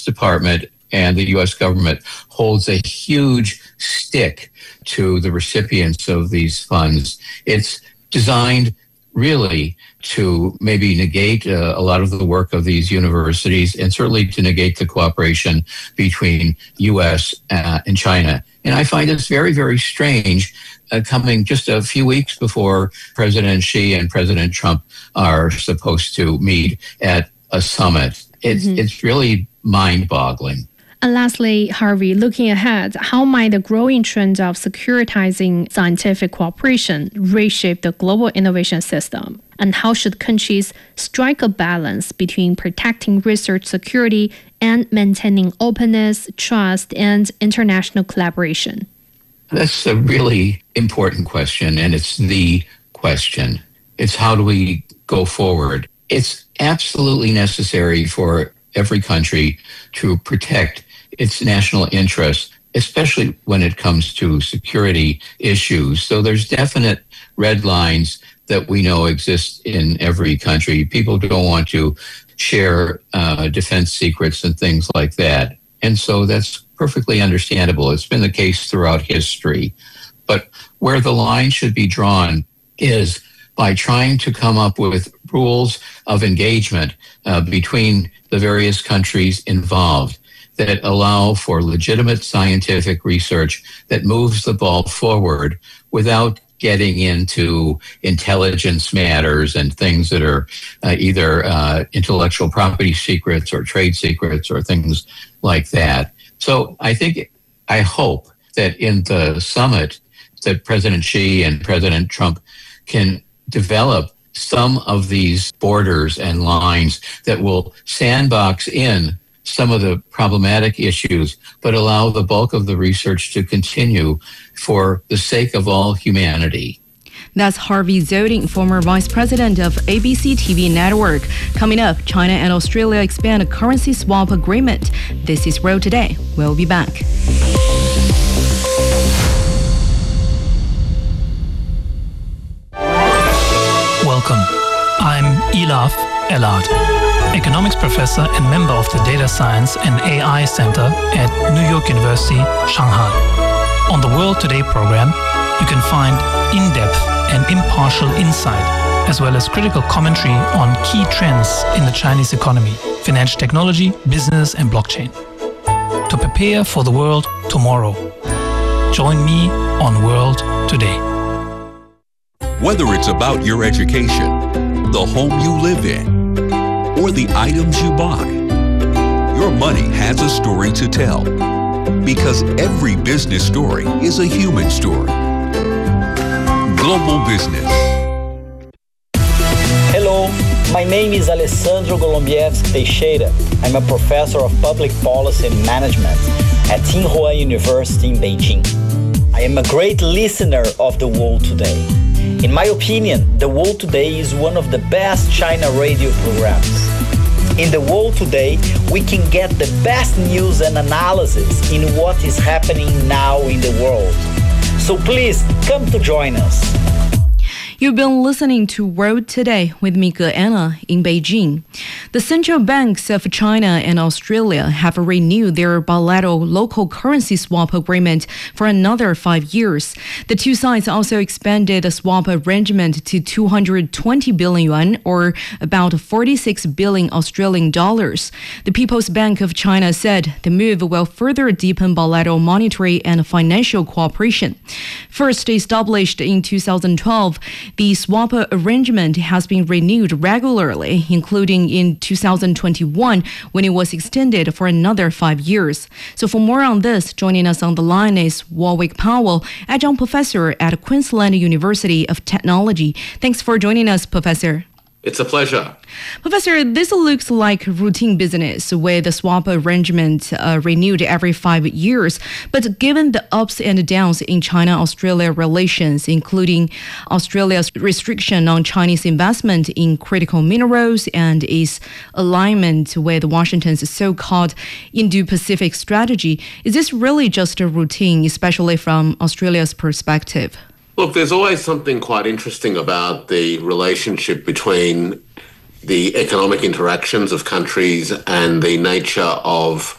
Department and the U.S. government holds a huge stick to the recipients of these funds. It's designed really to maybe negate a lot of the work of these universities and certainly to negate the cooperation between U.S. And China. And I find this very, very strange coming just a few weeks before President Xi and President Trump are supposed to meet at a summit. It's really mind-boggling. And lastly, Harvey, looking ahead, how might the growing trend of securitizing scientific cooperation reshape the global innovation system? And how should countries strike a balance between protecting research security and maintaining openness, trust, and international collaboration? That's a really important question, and it's the question. It's how do we go forward? It's absolutely necessary for every country to protect its national interests, especially when it comes to security issues. So there's definite red lines that we know exist in every country. People don't want to share defense secrets and things like that. And so that's perfectly understandable. It's been the case throughout history. But where the line should be drawn is by trying to come up with rules of engagement between the various countries involved that allow for legitimate scientific research that moves the ball forward without getting into intelligence matters and things that are either intellectual property secrets or trade secrets or things like that. So I hope that in the summit that President Xi and President Trump can develop some of these borders and lines that will sandbox in some of the problematic issues, but allow the bulk of the research to continue for the sake of all humanity. That's Harvey Zoding, former vice president of ABC TV Network. Coming up, China and Australia expand a currency swap agreement. This is World Today. We'll be back. Welcome. I'm Elaf Elad, economics professor and member of the Data Science and AI Center at New York University, Shanghai. On the World Today program, you can find in-depth and impartial insight, as well as critical commentary on key trends in the Chinese economy, financial technology, business, and blockchain. To prepare for the world tomorrow, join me on World Today. Whether it's about your education, the home you live in, or the items you buy, your money has a story to tell. Because every business story is a human story. Global Business. Hello, my name is Alessandro Golombieski Teixeira. I'm a professor of public policy and management at Tsinghua University in Beijing. I am a great listener of The World Today. In my opinion, The World Today is one of the best China radio programs. In The World Today, we can get the best news and analysis in what is happening now in the world. So please, come to join us. You've been listening to World Today with me, Anna, in Beijing. The central banks of China and Australia have renewed their bilateral local currency swap agreement for another 5 years. The two sides also expanded the swap arrangement to 220 billion yuan, or about 46 billion Australian dollars. The People's Bank of China said the move will further deepen bilateral monetary and financial cooperation. First established in 2012, the swap arrangement has been renewed regularly, including in 2021 when it was extended for another 5 years. So for more on this, joining us on the line is Warwick Powell, adjunct professor at Queensland University of Technology. Thanks for joining us, Professor. It's a pleasure. Professor, this looks like routine business with the swap arrangement renewed every 5 years. But given the ups and downs in China-Australia relations, including Australia's restriction on Chinese investment in critical minerals and its alignment with Washington's so-called Indo-Pacific strategy, is this really just a routine, especially from Australia's perspective? Look, there's always something quite interesting about the relationship between the economic interactions of countries and the nature of